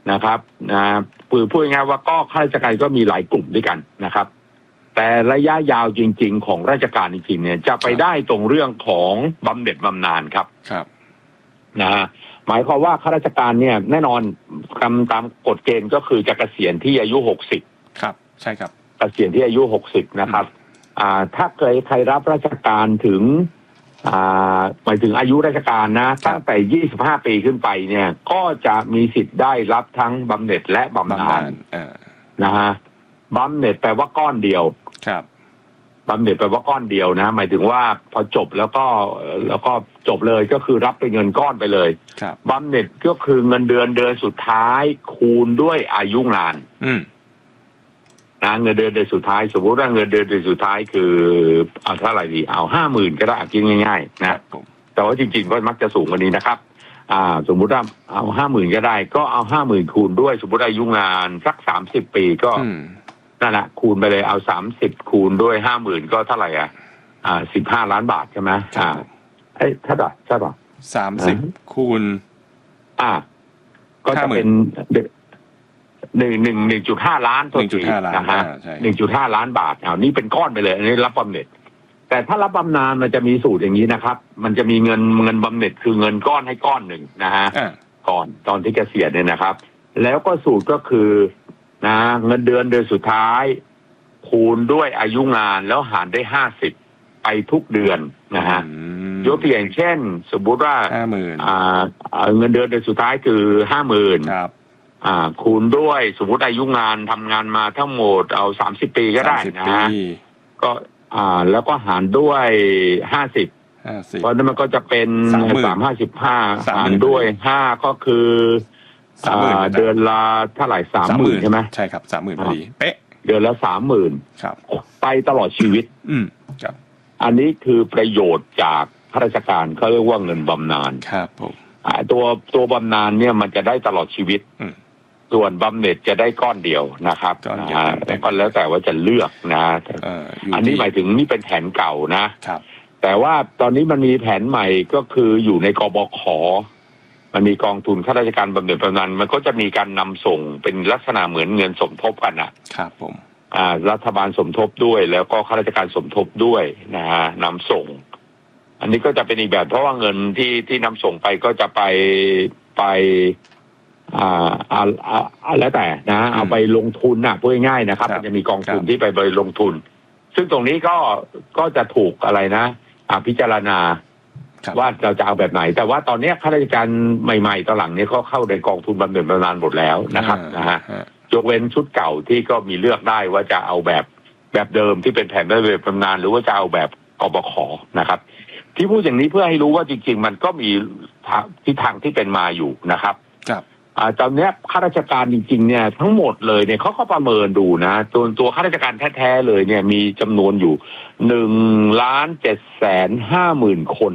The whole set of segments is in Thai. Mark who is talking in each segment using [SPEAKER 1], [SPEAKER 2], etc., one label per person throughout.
[SPEAKER 1] นะครับพูดง่ายๆว่าก็ข้าราชการก็มีหลายกลุ่มด้วยกันนะครับแต่ระยะยาวจริงๆของราชการจริงๆเนี่ยจะไปได้ตรงเรื่องของบำเหน็จบำนาญครับนะฮะหมายความว่าข้าราชการเนี่ยแน่นอนตามกฎเกณฑ์ก็คือจะเกษียณที่อายุ60
[SPEAKER 2] ครับใช่ครับ
[SPEAKER 1] เกษียณที่อายุ60นะครับถ้าใครรับราชการถึงหมายถึงอายุราชการนะตั้งแต่25ปีขึ้นไปเนี่ยก็จะมีสิทธิ์ได้รับทั้งบำเหน็จและบำนาญนะฮะบำเหน็จแปลว่าก้อนเดียว
[SPEAKER 2] ครับ
[SPEAKER 1] บำเหน็จแปลว่าก้อนเดียวนะหมายถึงว่าพอจบแล้วก็จบเลยก็คือรับเป็นเงินก้อนไปเลยบำเหน็จก็คือเงินเดือนสุดท้ายคูณด้วยอายุงานนะเงินเดือนสุดท้ายสมมติว่าเงินเดือนสุดท้ายคือเอาเท่าไหร่ดีเอา50,000ก็ได้คิดง่ายๆนะแต่ว่าจริงๆก็มักจะสูงกว่านี้นะครับสมมุติว่าเอา50,000ก็ได้ก็เอา50,000คูณด้วยสมมติอายุงานสัก30ปีก็นั่นแหละคูณไปเลยเอา30คูณด้วย50,000ก็เท่าไหร่15 ล้านบาทใช่ไหมเท่าไหร่ใช่ป่ะ
[SPEAKER 2] 30คูณ
[SPEAKER 1] ก็จะเป็น1.5 ล้านตัวทีนะฮะ1.5 ล้านบาทนี่เป็นก้อนไปเลยอันนี้รับบำเหน็จแต่ถ้ารับบำนาญมันจะมีสูตรอย่างนี้นะครับมันจะมีเงินบำเหน็จคือเงินก้อนให้ก้อนหนึ่งนะฮะก่อนตอนที่เกษียณเนี่ยนะครับแล้วก็สูตรก็คือนะเงินเดือนสุดท้ายคูณด้วยอายุงานแล้วหารได้50ไปทุกเดือนนะฮะยกตัวอย่างเช่นสมมุติว่าเงินเดือนสุดท้ายคือ50,000
[SPEAKER 2] ครับ
[SPEAKER 1] คูณด้วยสมมุติอายุงานทำงานมาทั้งหมดเอา30ปีก็ได้นะฮะก็แล้วก็หารด้วย50เพราะนั้นมันก็จะเป็น355หารด้วย5ก็คือเดือนละเท่าไหร่30,000ใช่ไหม
[SPEAKER 2] ใช่ครับ30,000พอดีเป๊ะ
[SPEAKER 1] เดือนละ30,000
[SPEAKER 2] ครับ
[SPEAKER 1] ไปตลอดชีวิต
[SPEAKER 2] ครับ
[SPEAKER 1] อันนี้คือประโยชน์จากข้าราชการเขาเรียกว่าเงินบำนาญ
[SPEAKER 2] ครับผม
[SPEAKER 1] ตัวบำนาญเนี่ยมันจะได้ตลอดชีวิตส่วนบำเหน็จจะได้ก้อนเดียวนะครับแต่ก็แล้วแต่ว่าจะเลือกนะอันนี้หมายถึงนี่เป็นแผนเก่านะครับแต่ว่าตอนนี้มันมีแผนใหม่ก็คืออยู่ในกบข.มันมีกองทุนข้าราชการบำเหน็จบำนาญมันก็จะมีการนำส่งเป็นลักษณะเหมือนเงินสมทบกัน
[SPEAKER 2] นะครับผม
[SPEAKER 1] รัฐบาลสมทบด้วยแล้วก็ข้าราชการสมทบด้วยนะฮะนำส่งอันนี้ก็จะเป็นอีกแบบเพราะว่าเงินที่นำส่งไปก็จะไปแล้วแต่นะเอาไปลงทุนพูดง่ายๆนะครับมันจะมีกองทุนที่ไปลงทุนซึ่งตรงนี้ก็จะถูกอะไรนะพิจารณาว่าเราจะเอาแบบไหนแต่ว่าตอนนี้ข้าราชการใหม่ๆตอนหลังนี้ก็เข้าในกองทุนบำเหน็จบำนาญหมดแล้วนะครับนะฮะยกเว้นชุดเก่าที่ก็มีเลือกได้ว่าจะเอาแบบเดิมที่เป็นแผนบำเหน็จบำนาญหรือว่าจะเอาแบบกบข.นะครับที่พูดอย่างนี้เพื่อให้รู้ว่าจริงๆมันก็มีทิศทางที่เป็นมาอยู่นะครับตอนนี้ข้าราชการจริงๆเนี่ยทั้งหมดเลยเนี่ยเขาก็ประเมินดูนะตัวข้าราชการแท้ๆเลยเนี่ยมีจำนวนอยู่1,750,000 คน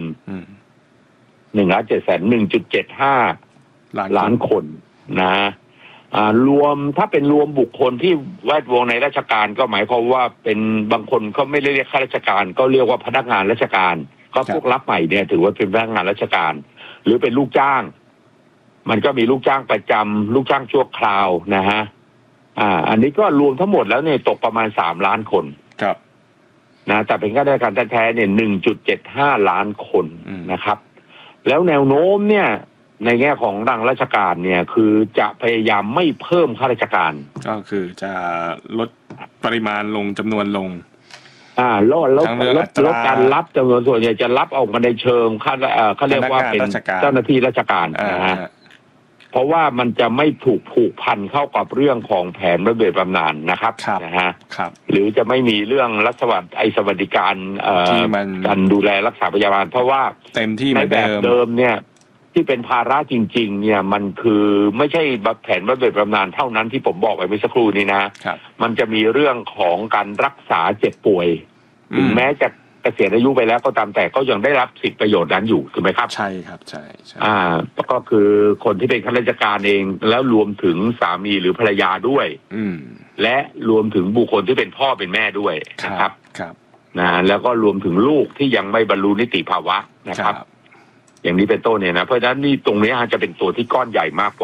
[SPEAKER 1] 1,750,000 ล้านคนนะรวมถ้าเป็นรวมบุคคลที่แวดวงในราชการก็หมายความว่าเป็นบางคนเขาไม่เรียกข้าราชการก็เรียกว่าพนักงานราชการก็พวกรับใหม่เนี่ยถือว่าเป็นพนักงานราชการหรือเป็นลูกจ้างมันก็มีลูกจ้างประจำลูกจ้างชั่วคราวนะฮะอันนี้ก็รวมทั้งหมดแล้วเนี่ยตกประมาณ3 ล้านคน
[SPEAKER 2] ครับ
[SPEAKER 1] นะแต่เป็นข้าราชการแท้ๆเนี่ย1.75 ล้านคนนะครับแล้วแนวโน้มเนี่ยในแง่ของทางราชการเนี่ยคือจะพยายามไม่เพิ่มข้าราชการ
[SPEAKER 2] ก็คือจะลดปริมาณลงจำนวนลง
[SPEAKER 1] ลดการรับจำนวนส่วนใหญ่จะรับออกมาในเชิงเขาเรียกว่าเป็นเจ้าหน้าที่ราชการนะฮะเพราะว่ามันจะไม่ถูกผูกพันเข้ากับเรื่องของแผนบำเหน็จบำนาญนะครับนะฮะหรือจะไม่มีเรื่องรัฐสวัสดิการการดูแลรักษาพยาบาลเพราะว่า
[SPEAKER 2] เต็มที่
[SPEAKER 1] ในแบบเดิมเนี่ยที่เป็นภาระจริงๆเนี่ยมันคือไม่ใช่แผนบำเหน็จบำนาญเท่านั้นที่ผมบอกไปเมื่อสักครู่นี้นะมันจะมีเรื่องของการรักษาเจ็บป่วยถึงแม้จะเกษียณอายุไปแล้วก็ตามแต่ก็ยังได้รับสิทธิประโยชน์นั้นอยู่ถูกไหมครับ
[SPEAKER 2] ใช่ครับใช่
[SPEAKER 1] ก็คือคนที่เป็นข้าราชการเองแล้วรวมถึงสามีหรือภรรยาด้วยและรวมถึงบุคคลที่เป็นพ่อเป็นแม่ด้วยนะครับนะแล้วก็รวมถึงลูกที่ยังไม่บรรลุนิติภาวะนะครับอย่างนี้เป็นต้นเนี่ยนะเพราะฉะนั้นนี่ตรงนี้จะเป็นตัวที่ก้อนใหญ่มาก